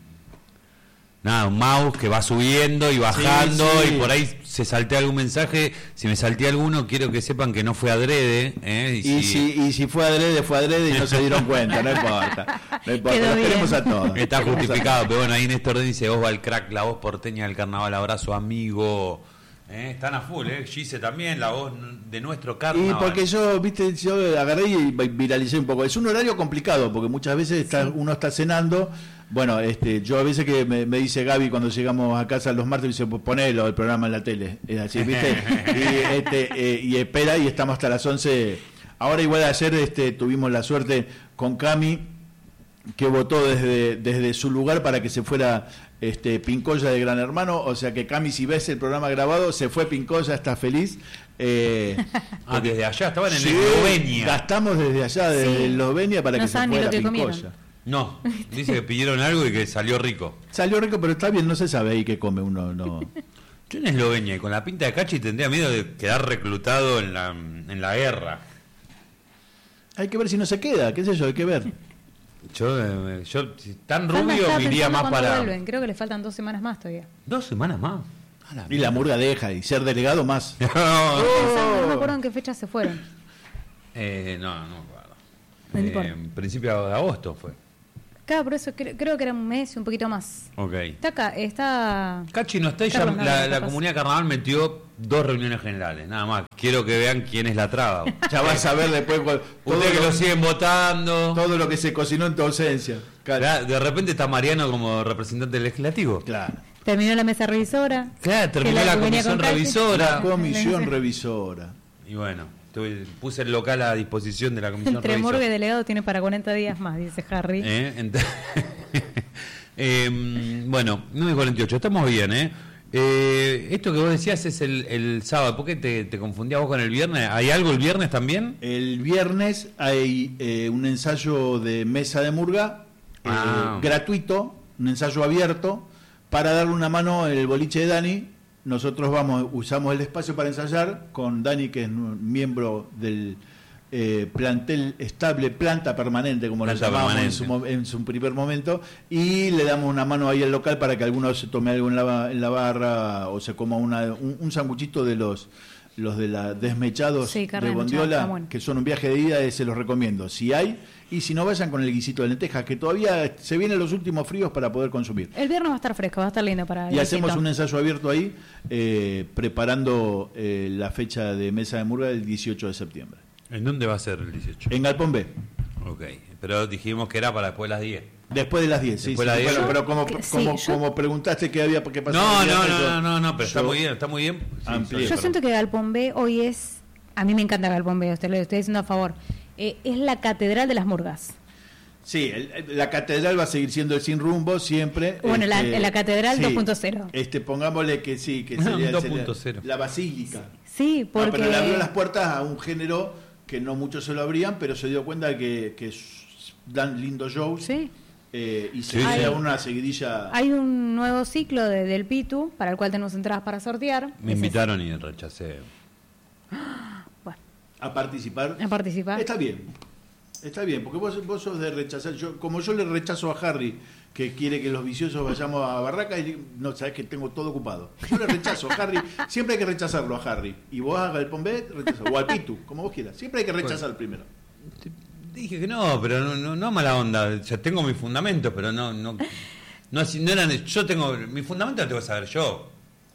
[SPEAKER 1] nada, un mouse que va subiendo y bajando,
[SPEAKER 2] Sí, sí.
[SPEAKER 1] y por ahí se saltea algún mensaje. Si me salté alguno, quiero que sepan que no fue adrede, ¿eh?
[SPEAKER 2] Y, si, y si fue adrede, fue adrede y no se dieron cuenta, no importa. No importa,
[SPEAKER 3] Quedó
[SPEAKER 2] los
[SPEAKER 3] bien.
[SPEAKER 2] queremos a todos.
[SPEAKER 1] Está
[SPEAKER 2] Los queremos a
[SPEAKER 1] justificado, pero bueno, ahí Néstor Den dice: Osval Crack, la voz porteña del carnaval, abrazo amigo. ¿Eh? Están a full, ¿eh? Gise también, la voz de nuestro
[SPEAKER 2] Y
[SPEAKER 1] carnaval.
[SPEAKER 2] porque yo, viste, yo agarré y viralicé un poco. Es un horario complicado, porque muchas veces está, uno está cenando. Bueno, este, yo a veces que me, me dice Gaby cuando llegamos a casa los martes, me dice, pues ponelo el programa en la tele. Es así, viste. y, este, eh, y espera, y estamos hasta las once. Ahora igual ayer este, tuvimos la suerte con Cami, que votó desde, desde su lugar para que se fuera este Pincoya de Gran Hermano, o sea que Cami, si ves el programa grabado, se fue Pincoya, está feliz. Eh,
[SPEAKER 1] Ah, desde allá, estaban en
[SPEAKER 2] sí,
[SPEAKER 1] Eslovenia.
[SPEAKER 2] gastamos desde allá, desde
[SPEAKER 3] Sí.
[SPEAKER 2] Eslovenia, para
[SPEAKER 3] No
[SPEAKER 2] que se
[SPEAKER 3] saben ni
[SPEAKER 2] fuera
[SPEAKER 3] lo que
[SPEAKER 2] Pincoya.
[SPEAKER 3] comieron.
[SPEAKER 1] No, dice que pidieron algo y que salió rico.
[SPEAKER 2] Salió rico, pero está bien, no se sabe ahí qué come uno. No.
[SPEAKER 1] Yo en Eslovenia y con la pinta de Cachi tendría miedo de quedar reclutado en la, en la guerra.
[SPEAKER 2] Hay que ver si no se queda, qué sé yo, hay que ver.
[SPEAKER 1] Yo, eh, yo si tan
[SPEAKER 3] Falta,
[SPEAKER 1] rubio,
[SPEAKER 3] estaba
[SPEAKER 1] me iría
[SPEAKER 3] pensando
[SPEAKER 1] más
[SPEAKER 3] cuándo
[SPEAKER 1] para...
[SPEAKER 3] vuelven. Creo que le faltan dos semanas más todavía.
[SPEAKER 1] ¿Dos semanas más? A la
[SPEAKER 2] Y la murga deja, y ser delegado más.
[SPEAKER 1] No,
[SPEAKER 3] Pensando, no me acuerdo en qué fecha se fueron.
[SPEAKER 1] eh, no, no me acuerdo.
[SPEAKER 3] No
[SPEAKER 1] Eh,
[SPEAKER 3] importa.
[SPEAKER 1] en principio de agosto fue.
[SPEAKER 3] Claro, por eso creo, creo que era un mes y un poquito más.
[SPEAKER 1] Ok.
[SPEAKER 3] Está acá, está...
[SPEAKER 1] Cachi no está y ya
[SPEAKER 3] Carlos, no,
[SPEAKER 1] la,
[SPEAKER 3] no,
[SPEAKER 1] la
[SPEAKER 3] capaz.
[SPEAKER 1] comunidad carnaval metió dos reuniones generales, nada más. Quiero que vean quién es la traba.
[SPEAKER 2] Ya vas a ver después cuál- todo,
[SPEAKER 1] Ustedes que
[SPEAKER 2] lo,
[SPEAKER 1] lo siguen votando.
[SPEAKER 2] todo lo que se cocinó en tu ausencia. Claro.
[SPEAKER 1] Ya, de repente está Mariano como representante legislativo.
[SPEAKER 2] Claro.
[SPEAKER 3] Terminó la mesa revisora.
[SPEAKER 1] Claro, terminó
[SPEAKER 3] Que
[SPEAKER 1] la,
[SPEAKER 3] que venía
[SPEAKER 1] comisión
[SPEAKER 3] con Cachi.
[SPEAKER 1] revisora.
[SPEAKER 2] La comisión
[SPEAKER 3] Sí.
[SPEAKER 2] revisora.
[SPEAKER 1] Y bueno, tuve- puse el local a disposición de la comisión
[SPEAKER 3] Entre
[SPEAKER 1] revisora.
[SPEAKER 3] morgue y delegado tiene para cuarenta días más, dice Harry.
[SPEAKER 1] ¿Eh? Ent- Eh, bueno, nueve cuarenta y ocho, estamos bien, ¿eh? Eh, esto que vos decías es el, el sábado. ¿Por qué te, te confundías vos con el viernes? ¿Hay algo el viernes también?
[SPEAKER 2] El viernes hay eh, un ensayo de mesa de murga eh,
[SPEAKER 1] Ah.
[SPEAKER 2] gratuito, un ensayo abierto, para darle una mano el boliche de Dani. Nosotros vamos, usamos el espacio para ensayar con Dani, que es un miembro del eh, plantel estable, planta permanente, como
[SPEAKER 1] Planta
[SPEAKER 2] lo llamamos en
[SPEAKER 1] permanente.
[SPEAKER 2] su, mo- en su primer momento, y le damos una mano ahí al local para que alguno se tome algo en la, ba- en la barra o se coma una, un, un sanguchito de los los de la desmechados
[SPEAKER 3] Sí, carne
[SPEAKER 2] de
[SPEAKER 3] desmechada,
[SPEAKER 2] bondiola,
[SPEAKER 3] está bueno.
[SPEAKER 2] que son un viaje de ida, eh, se los recomiendo. Si hay, y si no, vayan con el guisito de lentejas, que todavía se vienen los últimos fríos para poder consumir.
[SPEAKER 3] El viernes va a estar fresco, va a estar lindo para el
[SPEAKER 2] Y hacemos
[SPEAKER 3] visito.
[SPEAKER 2] un ensayo abierto ahí, eh, preparando eh, la fecha de mesa de murga del dieciocho de septiembre.
[SPEAKER 1] ¿En dónde va a ser el dieciocho?
[SPEAKER 2] En Galpón B,
[SPEAKER 1] Ok, pero dijimos que era para después de las diez.
[SPEAKER 2] después de las diez. Sí,
[SPEAKER 1] Después
[SPEAKER 2] sí,
[SPEAKER 1] de las
[SPEAKER 2] bueno,
[SPEAKER 1] diez.
[SPEAKER 2] pero como,
[SPEAKER 3] Yo- sí,
[SPEAKER 2] como,
[SPEAKER 3] yo-
[SPEAKER 2] como preguntaste qué había que pasar.
[SPEAKER 1] No,
[SPEAKER 2] el
[SPEAKER 1] no,
[SPEAKER 2] viernes,
[SPEAKER 1] no,
[SPEAKER 2] yo-
[SPEAKER 1] no, no, no, pero está
[SPEAKER 2] yo-
[SPEAKER 1] muy bien, está muy bien. Sí,
[SPEAKER 2] Amplio.
[SPEAKER 1] soy-
[SPEAKER 3] Yo siento que Galpón B hoy es... A mí me encanta Galpón B, usted lo estoy diciendo a favor. Eh, es la catedral de las murgas.
[SPEAKER 2] Sí, el- la catedral va a seguir siendo el sin rumbo siempre.
[SPEAKER 3] Bueno, la-
[SPEAKER 2] este,
[SPEAKER 3] la catedral dos punto cero.
[SPEAKER 2] Este, pongámosle que sí, que
[SPEAKER 1] No,
[SPEAKER 2] sería,
[SPEAKER 1] dos
[SPEAKER 2] sería
[SPEAKER 1] punto cero.
[SPEAKER 2] la basílica.
[SPEAKER 3] Sí,
[SPEAKER 2] No,
[SPEAKER 3] porque...
[SPEAKER 2] pero le abrió las puertas a un género que no muchos se lo abrían, pero se dio cuenta que, que s- dan lindos shows.
[SPEAKER 3] Sí.
[SPEAKER 2] eh, y se
[SPEAKER 1] Sí,
[SPEAKER 2] crea
[SPEAKER 1] sí.
[SPEAKER 2] una seguidilla.
[SPEAKER 3] Hay un nuevo ciclo de, del Pitu, para el cual tenemos entradas para sortear.
[SPEAKER 1] Me
[SPEAKER 3] Ese-
[SPEAKER 1] invitaron y rechacé.
[SPEAKER 3] Bueno,
[SPEAKER 2] A participar.
[SPEAKER 3] a participar.
[SPEAKER 2] Está bien. Está bien, porque vos, vos sos de rechazar. Yo, como yo le rechazo a Harry, que quiere que los viciosos vayamos a Barraca, y no sabes que tengo todo ocupado. Yo le rechazo a Harry. Siempre hay que rechazarlo a Harry. Y vos a Galpón B, rechazar. O al Pitu, como vos quieras. Siempre hay que rechazar primero.
[SPEAKER 1] Dije que no, pero no, no, no mala onda. Ya tengo mis fundamentos, pero no, no, no, así- no eran. Yo tengo mis fundamentos, los tengo que saber yo.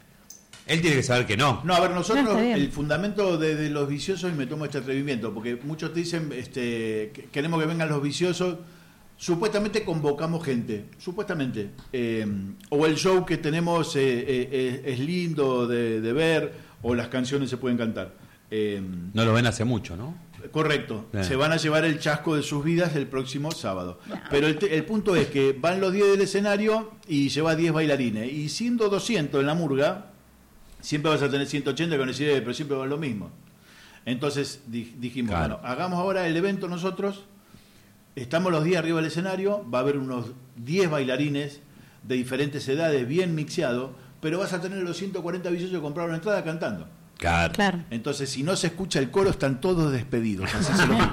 [SPEAKER 1] Él tiene que saber que no.
[SPEAKER 2] No, a ver, nosotros,
[SPEAKER 3] No, está bien.
[SPEAKER 2] el fundamento de, de los viciosos, y me tomo este atrevimiento, porque muchos te dicen, este, que queremos que vengan los viciosos, supuestamente convocamos gente, supuestamente. Eh, o el show que tenemos eh, eh, eh, es lindo de, de ver, o las canciones se pueden cantar. Eh,
[SPEAKER 1] No lo ven hace mucho, ¿no?
[SPEAKER 2] Correcto,
[SPEAKER 1] Bien.
[SPEAKER 2] se van a llevar el chasco de sus vidas el próximo sábado. Pero el, te- el punto es que van los diez del escenario y lleva diez bailarines. Y siendo doscientos en la murga, siempre vas a tener ciento ochenta con decir, pero siempre van lo mismo. Entonces di- dijimos,
[SPEAKER 1] Claro.
[SPEAKER 2] bueno, hagamos ahora el evento nosotros. Estamos los diez arriba del escenario, va a haber unos diez bailarines de diferentes edades, bien mixeados, pero vas a tener los ciento cuarenta viciosos que compraron la entrada cantando.
[SPEAKER 1] Claro.
[SPEAKER 3] Claro.
[SPEAKER 2] Entonces, si no se escucha el coro, están todos despedidos. Así se lo-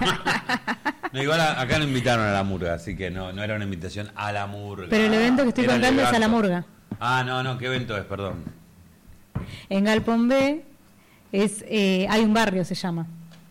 [SPEAKER 1] No, igual a- acá no invitaron a la murga, así que no, no era una invitación a la murga.
[SPEAKER 3] Pero el evento que estoy
[SPEAKER 1] Era el
[SPEAKER 3] contando es a la
[SPEAKER 1] evento.
[SPEAKER 3] murga.
[SPEAKER 1] Ah, no, no, ¿qué evento es? Perdón.
[SPEAKER 3] En Galpón B es, eh, hay un barrio, se llama.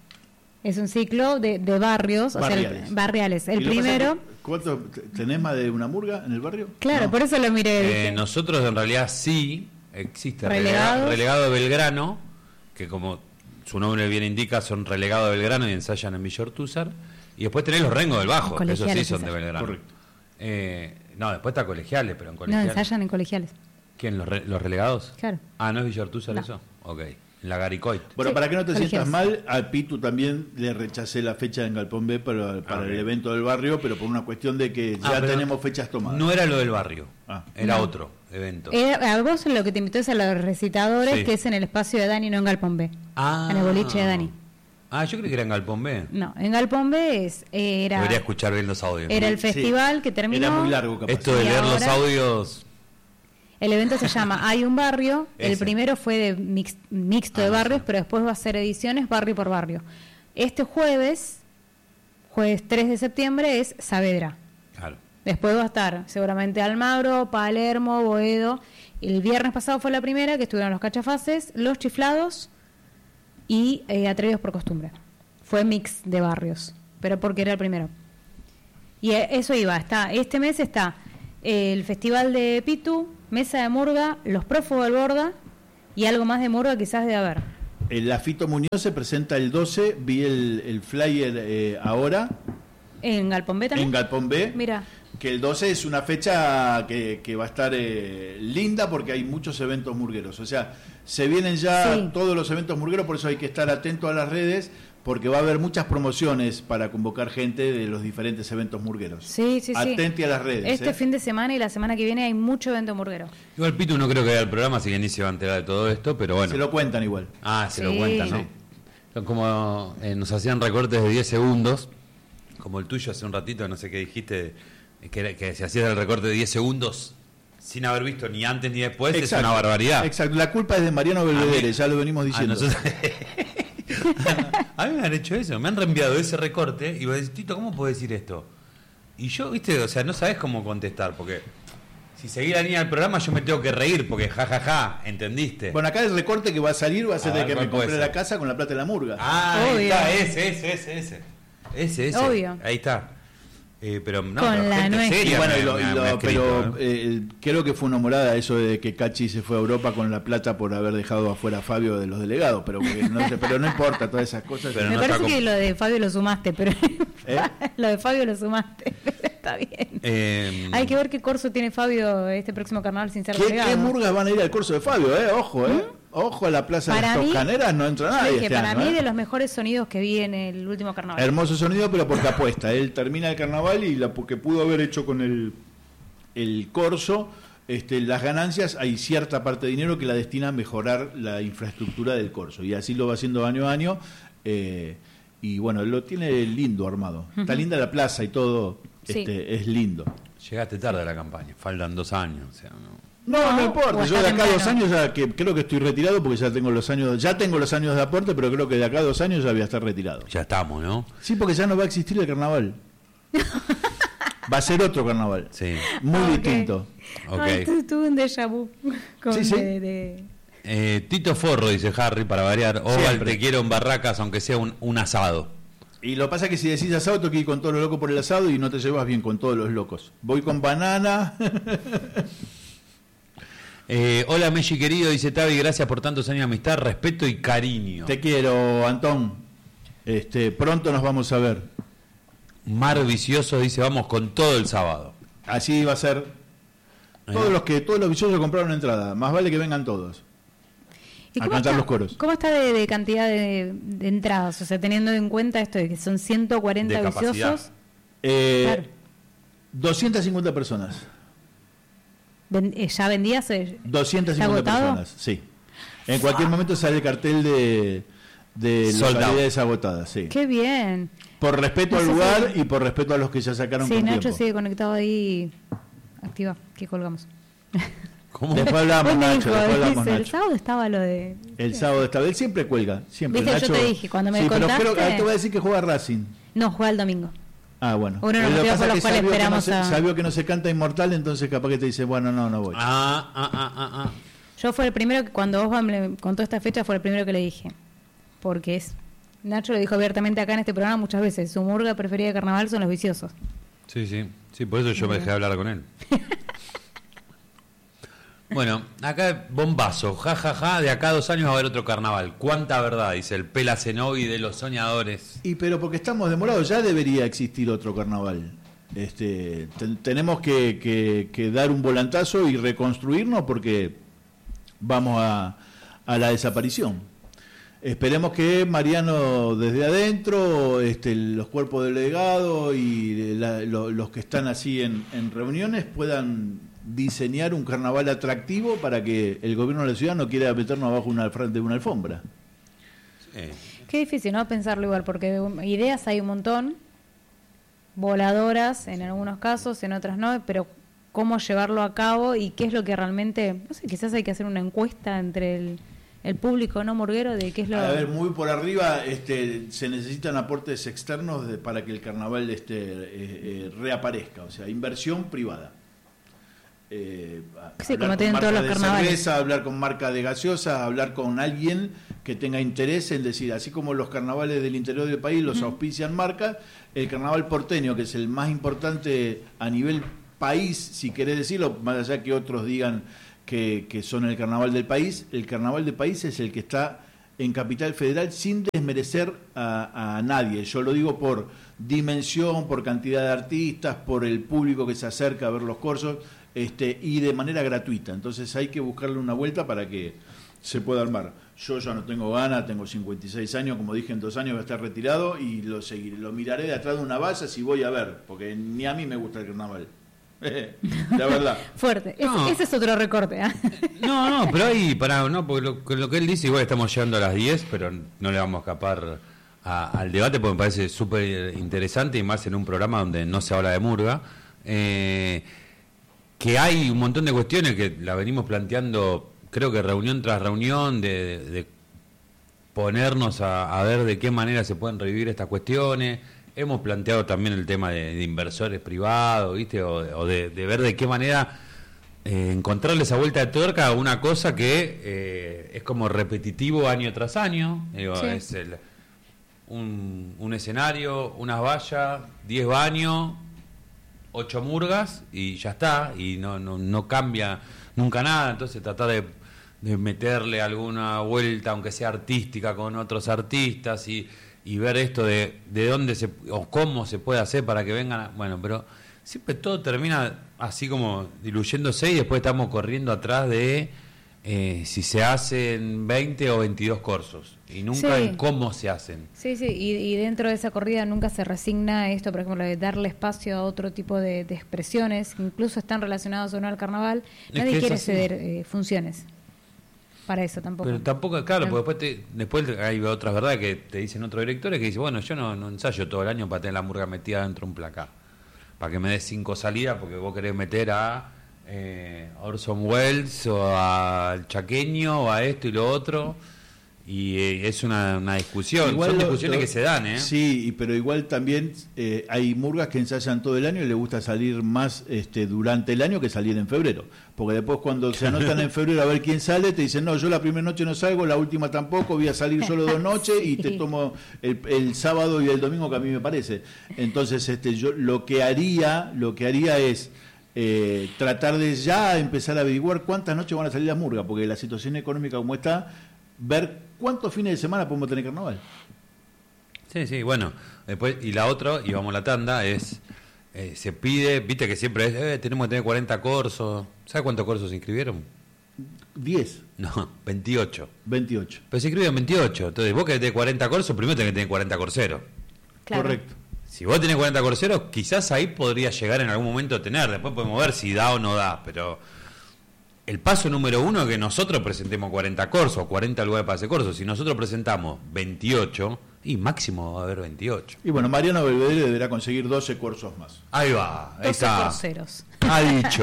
[SPEAKER 3] Es un ciclo de, de barrios, o sea,
[SPEAKER 2] Barriales.
[SPEAKER 3] el, barriales. El
[SPEAKER 2] Y lo que pasa
[SPEAKER 3] primero,
[SPEAKER 2] es que, ¿cuánto, ¿tenés más de una murga en el barrio?
[SPEAKER 3] claro,
[SPEAKER 2] No.
[SPEAKER 3] por eso lo miré.
[SPEAKER 1] Eh,
[SPEAKER 3] dije,
[SPEAKER 1] nosotros en realidad sí existe
[SPEAKER 3] Relegados.
[SPEAKER 1] relega- relegado de Belgrano, que como su nombre bien indica son relegados de Belgrano y ensayan en Villa Ortúzar. Y después tenés los Rengos del Bajo, que esos sí
[SPEAKER 3] Colegiales
[SPEAKER 1] son de
[SPEAKER 3] ensayan.
[SPEAKER 1] Belgrano.
[SPEAKER 2] Correcto.
[SPEAKER 1] Eh, no, después está colegiales, pero en
[SPEAKER 3] no,
[SPEAKER 1] colegiales.
[SPEAKER 3] ensayan en colegiales.
[SPEAKER 1] ¿Quién? ¿Los, re- los relegados?
[SPEAKER 3] Claro.
[SPEAKER 1] Ah, ¿no es Villa Ortúzar
[SPEAKER 3] No.
[SPEAKER 1] eso? Ok. En la Garicoit.
[SPEAKER 2] Bueno,
[SPEAKER 3] Sí,
[SPEAKER 2] para que no te sientas
[SPEAKER 3] colegiales.
[SPEAKER 2] mal, al Pitu también le rechacé la fecha en Galpón B para, para
[SPEAKER 1] Ah,
[SPEAKER 2] el
[SPEAKER 1] ok.
[SPEAKER 2] evento del barrio, pero por una cuestión de que
[SPEAKER 1] Ah,
[SPEAKER 2] ya
[SPEAKER 1] pero
[SPEAKER 2] tenemos fechas tomadas.
[SPEAKER 1] No era lo del barrio,
[SPEAKER 2] Ah.
[SPEAKER 1] era
[SPEAKER 3] No.
[SPEAKER 1] otro evento.
[SPEAKER 3] Eh, a vos lo que te invitó es a los recitadores,
[SPEAKER 1] Sí.
[SPEAKER 3] que es en el espacio de Dani, no en Galpón B.
[SPEAKER 1] Ah.
[SPEAKER 3] En el boliche de Dani.
[SPEAKER 1] Ah, yo creí que era en Galpón B.
[SPEAKER 3] No, en Galpón B es, era,
[SPEAKER 1] Debería escuchar bien los audios.
[SPEAKER 3] era el
[SPEAKER 2] Sí.
[SPEAKER 3] festival que terminó.
[SPEAKER 2] Era muy largo, capaz.
[SPEAKER 1] Esto de
[SPEAKER 3] Y
[SPEAKER 1] leer los
[SPEAKER 3] ahora-
[SPEAKER 1] audios.
[SPEAKER 3] El evento se llama Hay un barrio. El
[SPEAKER 1] Ese.
[SPEAKER 3] primero fue de mix- mixto
[SPEAKER 1] Ah,
[SPEAKER 3] de barrios,
[SPEAKER 1] sí.
[SPEAKER 3] pero después va a ser ediciones barrio por barrio. Este jueves, jueves tres de septiembre, es Saavedra.
[SPEAKER 1] Claro.
[SPEAKER 3] Después va a estar seguramente Almagro, Palermo, Boedo. El viernes pasado fue la primera, que estuvieron los Cachafaces, los Chiflados y eh, Atrevidos por Costumbre. Fue mix de barrios, pero porque era el primero. Y eh, eso iba, está este mes está eh, el Festival de Pitu, Mesa de Murga, Los Prófugos del Borda y algo más de Murga quizás de haber.
[SPEAKER 2] El Lafito Muñoz se presenta el doce, vi el, el flyer eh, ahora.
[SPEAKER 3] ¿En Galpón B también?
[SPEAKER 2] En Galpón B.
[SPEAKER 3] Mira.
[SPEAKER 2] Que el doce es una fecha que, que va a estar eh, linda porque hay muchos eventos murgueros. O sea, se vienen ya sí. todos los eventos murgueros, por eso hay que estar atento a las redes, porque va a haber muchas promociones para convocar gente de los diferentes eventos murgueros.
[SPEAKER 3] Sí, sí, sí.
[SPEAKER 2] Atente a las redes.
[SPEAKER 3] Este
[SPEAKER 2] ¿eh?
[SPEAKER 3] fin de semana y la semana que viene hay mucho evento murguero.
[SPEAKER 1] Igual Pitu no creo que vea el programa, así que ni se va a enterar de todo esto, pero bueno.
[SPEAKER 2] Se lo cuentan igual.
[SPEAKER 1] Ah, se
[SPEAKER 3] sí.
[SPEAKER 1] lo cuentan, ¿no? Sí. Como eh, nos hacían recortes de diez segundos, como el tuyo hace un ratito, no sé qué dijiste, que, que si hacías el recorte de diez segundos sin haber visto ni antes ni después, exacto, es una barbaridad.
[SPEAKER 2] Exacto, la culpa es de Mariano Belvedere, ya lo venimos diciendo.
[SPEAKER 1] A, nosotros... a mí me han hecho eso, me han reenviado ese recorte y vos decís, Tito, ¿cómo puedo decir esto? Y yo, viste, o sea, no sabés cómo contestar, porque si seguí la línea del programa yo me tengo que reír, porque jajaja, ja, ja, ¿entendiste?
[SPEAKER 2] Bueno, acá el recorte que va a salir va a ser a de
[SPEAKER 1] ver,
[SPEAKER 2] que me compré la casa con la plata de la murga.
[SPEAKER 1] Ah, ahí está, ese, ese, ese, ese. Ese, ese.
[SPEAKER 3] Obvio.
[SPEAKER 1] Ahí está. Eh, pero no,
[SPEAKER 3] con
[SPEAKER 1] pero
[SPEAKER 3] la
[SPEAKER 1] gente
[SPEAKER 3] nuestra.
[SPEAKER 1] seria.
[SPEAKER 2] Bueno,
[SPEAKER 1] me,
[SPEAKER 2] lo,
[SPEAKER 1] me,
[SPEAKER 2] lo,
[SPEAKER 1] me ha escrito,
[SPEAKER 2] pero eh, creo que fue una morada eso de que Cachi se fue a Europa con la plata por haber dejado afuera a Fabio de los delegados, pero no, pero no importa todas esas cosas.
[SPEAKER 1] Pero
[SPEAKER 3] me
[SPEAKER 1] no
[SPEAKER 3] parece
[SPEAKER 1] está
[SPEAKER 3] que lo de Fabio lo sumaste, pero
[SPEAKER 2] ¿Eh?
[SPEAKER 3] lo de Fabio lo sumaste, pero está bien.
[SPEAKER 1] Eh,
[SPEAKER 3] Hay que ver qué corso tiene Fabio este próximo carnaval sin ser
[SPEAKER 2] ¿Qué,
[SPEAKER 3] delegado.
[SPEAKER 2] ¿Qué murgas van a ir al curso de Fabio? Eh? Ojo, ¿eh? ¿Mm? Ojo, a la Plaza
[SPEAKER 3] para
[SPEAKER 2] de las
[SPEAKER 3] mí,
[SPEAKER 2] Toscaneras no entra nadie.
[SPEAKER 3] Dije,
[SPEAKER 2] este
[SPEAKER 3] para
[SPEAKER 2] año,
[SPEAKER 3] mí,
[SPEAKER 2] ¿eh?
[SPEAKER 3] de los mejores sonidos que vi en el último carnaval.
[SPEAKER 2] Hermoso sonido, pero porque apuesta. Él termina el carnaval y la que pudo haber hecho con el, el corso, este, las ganancias, hay cierta parte de dinero que la destina a mejorar la infraestructura del corso. Y así lo va haciendo año a año. Eh, y bueno, lo tiene lindo armado. Uh-huh. Está linda la plaza y todo. Este, sí. Es lindo.
[SPEAKER 1] Llegaste tarde a la campaña, faltan dos años. O sea, no.
[SPEAKER 2] No, no, no importa. Yo de acá a dos años ya que creo que estoy retirado porque ya tengo los años, ya tengo los años de aporte, pero creo que de acá a dos años ya voy a estar retirado.
[SPEAKER 1] Ya estamos, ¿no?
[SPEAKER 2] Sí, porque ya no va a existir el carnaval. Va a ser otro carnaval.
[SPEAKER 1] Sí.
[SPEAKER 2] Muy
[SPEAKER 3] okay.
[SPEAKER 2] distinto.
[SPEAKER 3] Okay. Ay, tuve un déjà vu. Con
[SPEAKER 2] sí, sí.
[SPEAKER 3] De, de...
[SPEAKER 1] Eh, Tito Forro, dice Harry, para variar. Oval, te quiero en Barracas, aunque sea un, un asado.
[SPEAKER 2] Y lo pasa es que si decís asado, tengo que ir con todos los locos por el asado y no te llevas bien con todos los locos. Voy con banana.
[SPEAKER 1] Eh, hola Messi querido, dice Tavi, gracias por tantos años de amistad, respeto y cariño.
[SPEAKER 2] Te quiero, Antón. Este, pronto nos vamos a ver.
[SPEAKER 1] Mar Vicioso dice, vamos con todo el sábado.
[SPEAKER 2] Así va a ser. Todos eh. los que todos los viciosos compraron entrada, más vale que vengan todos.
[SPEAKER 3] ¿Y
[SPEAKER 2] a
[SPEAKER 3] cómo
[SPEAKER 2] cantar
[SPEAKER 3] está,
[SPEAKER 2] los coros.
[SPEAKER 3] ¿Cómo está de, de cantidad de, de entradas? O sea, teniendo en cuenta esto de que son ciento cuarenta viciosos.
[SPEAKER 2] Eh, claro. doscientas cincuenta personas.
[SPEAKER 3] ¿Ya vendías?
[SPEAKER 2] doscientas cincuenta personas, sí. En Fua. Cualquier momento sale el cartel de, de localidades agotadas, sí.
[SPEAKER 3] Qué bien.
[SPEAKER 2] Por respeto no al lugar si... y por respeto a los que ya sacaron
[SPEAKER 3] sí,
[SPEAKER 2] con
[SPEAKER 3] Nacho
[SPEAKER 2] tiempo.
[SPEAKER 3] sigue conectado ahí. Activa, que colgamos.
[SPEAKER 2] ¿Cómo? Después hablamos, Nacho,
[SPEAKER 3] dijo,
[SPEAKER 2] después hablamos,
[SPEAKER 3] dice,
[SPEAKER 2] Nacho.
[SPEAKER 3] El sábado estaba lo de...
[SPEAKER 2] El sábado estaba, él siempre cuelga, siempre.
[SPEAKER 3] Viste,
[SPEAKER 2] Nacho...
[SPEAKER 3] yo te dije, cuando me
[SPEAKER 2] sí,
[SPEAKER 3] contaste...
[SPEAKER 2] pero creo, te voy a decir que juega Racing.
[SPEAKER 3] No, juega el domingo.
[SPEAKER 2] Ah, bueno.
[SPEAKER 3] Uno de los motivos por los cuales esperamos
[SPEAKER 2] que no
[SPEAKER 3] a...
[SPEAKER 2] se, Sabió que no se canta Inmortal, entonces capaz que te dice, bueno, no, no voy.
[SPEAKER 1] Ah, ah, ah, ah, ah.
[SPEAKER 3] Yo fue el primero que cuando Osvaldo me contó esta fecha fue el primero que le dije. Porque es... Nacho lo dijo abiertamente acá en este programa muchas veces. Su murga preferida de carnaval son los viciosos.
[SPEAKER 1] Sí, sí. Sí, por eso yo me dejé de hablar con él. Bueno, acá bombazo, jajaja, ja, ja, de acá a dos años va a haber otro carnaval. ¿Cuánta verdad? Dice el Pela Zenobi de los soñadores.
[SPEAKER 2] Y pero porque estamos demorados, ya debería existir otro carnaval. Este, ten, tenemos que, que, que dar un volantazo y reconstruirnos porque vamos a, a la desaparición. Esperemos que Mariano desde adentro, este, los cuerpos delegados y la, lo, los que están así en, en reuniones puedan diseñar un carnaval atractivo para que el gobierno de la ciudad no quiera meternos abajo una, de una alfombra.
[SPEAKER 1] Sí.
[SPEAKER 3] Qué difícil, ¿no? Pensarlo igual, porque ideas hay un montón, voladoras en algunos casos, en otras no, pero cómo llevarlo a cabo y qué es lo que realmente, no sé, quizás hay que hacer una encuesta entre el el público no murguero de qué es lo...
[SPEAKER 2] A ver, muy por arriba, este, se necesitan aportes externos de, para que el carnaval este, eh, eh, reaparezca, o sea, inversión privada. Eh,
[SPEAKER 3] sí, como tienen todos los carnavales.
[SPEAKER 2] Cerveza, hablar con marca de gaseosa, hablar con alguien que tenga interés en decir, así como los carnavales del interior del país los uh-huh. auspician marcas, el carnaval porteño, que es el más importante a nivel país, si querés decirlo, más allá que otros digan que, que son el carnaval del país, el carnaval del país es el que está en Capital Federal sin desmerecer a, a nadie. Yo lo digo por dimensión, por cantidad de artistas, por el público que se acerca a ver los cursos, este, y de manera gratuita. Entonces hay que buscarle una vuelta para que se pueda armar. Yo ya no tengo ganas, tengo cincuenta y seis años, como dije, en dos años voy a estar retirado y lo seguiré, lo miraré de atrás de una valla si voy a ver, porque ni a mí me gusta el carnaval. La verdad.
[SPEAKER 3] Fuerte. No. Ese, ese es otro recorte. ¿eh?
[SPEAKER 1] No, no, pero ahí, para, no, porque lo, lo que él dice, igual estamos llegando a las diez, pero no le vamos a escapar a, al debate porque me parece súper interesante y más en un programa donde no se habla de murga. Eh, que hay un montón de cuestiones que la venimos planteando, creo que reunión tras reunión, de, de ponernos a, a ver de qué manera se pueden revivir estas cuestiones. Hemos planteado también el tema de, de inversores privados, ¿viste? O, o de, de ver de qué manera eh, encontrarle esa vuelta de tuerca a una cosa que eh, es como repetitivo año tras año. Digo, sí. Es el, un, un escenario, unas vallas, diez baños, ocho murgas y ya está. Y no, no, no cambia nunca nada. Entonces tratar de, de meterle alguna vuelta, aunque sea artística, con otros artistas y... y ver esto de, de dónde se o cómo se puede hacer para que vengan a, bueno, pero siempre todo termina así como diluyéndose y después estamos corriendo atrás de eh, si se hacen veinte o veintidós corsos y nunca sí. en cómo se hacen.
[SPEAKER 3] Sí, sí, y, y dentro de esa corrida nunca se resigna esto, por ejemplo, de darle espacio a otro tipo de, de expresiones que incluso están relacionadas o no al carnaval. Nadie quiere ceder eh, funciones. Para eso tampoco.
[SPEAKER 1] Pero tampoco, claro, porque después, te, después hay otras verdades que te dicen otros directores que dicen, bueno, yo no, no ensayo todo el año para tener la murga metida dentro de un placar, para que me des cinco salidas porque vos querés meter a eh, Orson Welles o al Chaqueño o a esto y lo otro, y eh, es una, una discusión, igual son lo, discusiones lo, que se dan, ¿eh?
[SPEAKER 2] Sí, pero igual también eh, hay murgas que ensayan todo el año y les gusta salir más este, durante el año que salir en febrero, porque después cuando se anotan en febrero a ver quién sale, te dicen, no, yo la primera noche no salgo, la última tampoco, voy a salir solo dos noches sí. y te tomo el, el sábado y el domingo que a mí me parece. Entonces, este, yo lo que haría, lo que haría es eh, tratar de ya empezar a averiguar cuántas noches van a salir las murgas, porque la situación económica como está, ver cuántos fines de semana podemos tener carnaval.
[SPEAKER 1] Sí, sí, bueno, después, y la otra, y vamos a la tanda, es, eh, se pide, viste que siempre es, eh, tenemos que tener cuarenta corsos. ¿Sabes cuántos corsos se inscribieron?
[SPEAKER 2] diez.
[SPEAKER 1] No, veintiocho.
[SPEAKER 2] veintiocho.
[SPEAKER 1] Pero se inscribieron veintiocho, entonces vos querés tener cuarenta corsos, primero tenés que tener cuarenta corseros.
[SPEAKER 3] Claro.
[SPEAKER 2] Correcto.
[SPEAKER 1] Si vos tenés cuarenta corseros, quizás ahí podría llegar en algún momento a tener, después podemos ver si da o no da, pero... El paso número uno es que nosotros presentemos cuarenta corsos, cuarenta lugares para hacer corsos. Si nosotros presentamos veintiocho, y máximo va a haber veintiocho.
[SPEAKER 2] Y bueno, Mariano Belvedere deberá conseguir doce corsos más.
[SPEAKER 1] Ahí va, ahí
[SPEAKER 3] doce
[SPEAKER 1] está.
[SPEAKER 3] corseros.
[SPEAKER 1] Ha dicho.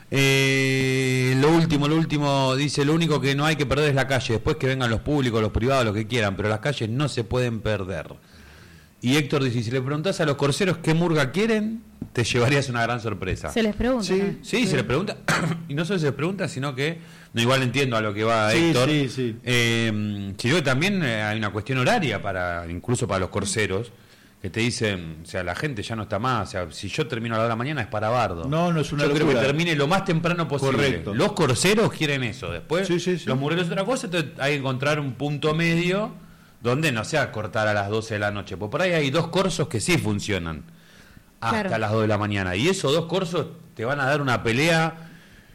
[SPEAKER 1] Eh, lo último, lo último, dice, lo único que no hay que perder es la calle. Después que vengan los públicos, los privados, los que quieran, pero las calles no se pueden perder. Y Héctor dice, si le preguntás a los corseros qué murga quieren, te llevarías una gran sorpresa.
[SPEAKER 3] Se les pregunta.
[SPEAKER 1] Sí, ¿no? sí, sí, se les pregunta. Y no solo se les pregunta, sino que, no igual entiendo a lo que va
[SPEAKER 2] sí,
[SPEAKER 1] Héctor,
[SPEAKER 2] sí, sí.
[SPEAKER 1] Eh, sino que también hay una cuestión horaria, para incluso para los corseros, que te dicen, o sea, la gente ya no está más, o sea, si yo termino a la hora de la mañana es para bardo.
[SPEAKER 2] No, no es una
[SPEAKER 1] Yo
[SPEAKER 2] locura.
[SPEAKER 1] creo que termine lo más temprano posible.
[SPEAKER 2] Correcto.
[SPEAKER 1] Los corseros quieren eso, después
[SPEAKER 2] sí, sí, sí.
[SPEAKER 1] los murgueros es otra cosa, entonces hay que encontrar un punto medio donde no sea cortar a las doce de la noche, porque por ahí hay dos corsos que sí funcionan hasta claro. las dos de la mañana, y esos dos corsos te van a dar una pelea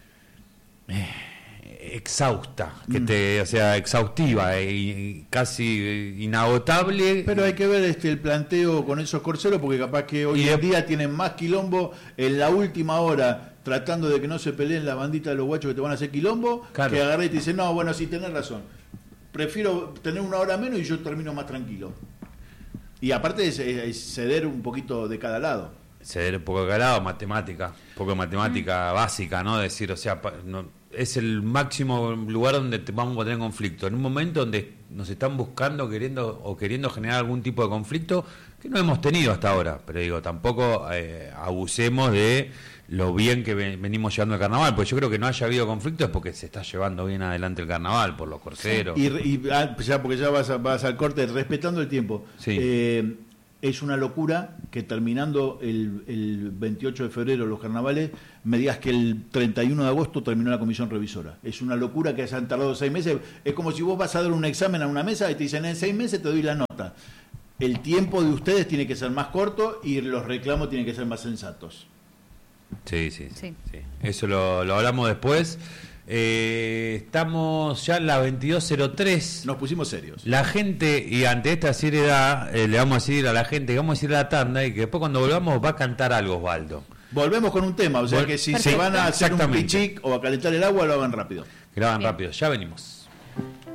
[SPEAKER 1] eh, exhausta, que te, o sea, exhaustiva y casi inagotable.
[SPEAKER 2] Pero hay que ver este el planteo con esos corseros, porque capaz que hoy y en día tienen más quilombo en la última hora, tratando de que no se peleen la bandita de los guachos que te van a hacer quilombo, claro. que agarré y te dicen, no, bueno, sí, tenés razón, prefiero tener una hora menos y yo termino más tranquilo. Y aparte es, es ceder un poquito de cada lado.
[SPEAKER 1] ceder un poco de calado, matemática, un poco de matemática mm. básica, ¿no? Decir, o sea, no, es el máximo lugar donde te vamos a tener conflicto. En un momento donde nos están buscando, queriendo o queriendo generar algún tipo de conflicto que no hemos tenido hasta ahora. Pero digo, tampoco eh, abusemos de lo bien que venimos llevando el carnaval, porque yo creo que no haya habido conflicto es porque se está llevando bien adelante el carnaval, por los corseros.
[SPEAKER 2] Sí. Y, y ya, porque ya vas, a, vas al corte, respetando el tiempo.
[SPEAKER 1] Sí.
[SPEAKER 2] Eh, es una locura que terminando el, el veintiocho de febrero los carnavales, me digas que el treinta y uno de agosto terminó la comisión revisora. Es una locura que hayan tardado seis meses. Es como si vos vas a dar un examen a una mesa y te dicen, en seis meses te doy la nota. El tiempo de ustedes tiene que ser más corto y los reclamos tienen que ser más sensatos.
[SPEAKER 1] Sí, sí, sí, sí. Eso lo, lo hablamos después. Eh, estamos ya en la veintidós cero tres.
[SPEAKER 2] Nos pusimos serios.
[SPEAKER 1] La gente, y ante esta seriedad, eh, le vamos a decir a la gente que vamos a decir a la tanda y que después cuando volvamos va a cantar algo Osvaldo.
[SPEAKER 2] Volvemos con un tema, o sea Vol- que si Perfecto. se van a hacer un pichic o a calentar el agua, lo hagan rápido.
[SPEAKER 1] Que lo hagan Bien. rápido. Ya venimos.